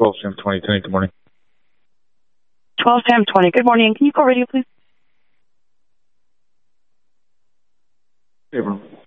12 Sam 20, good morning. 12 Sam 20. Good morning. Can you call radio, please? Abram.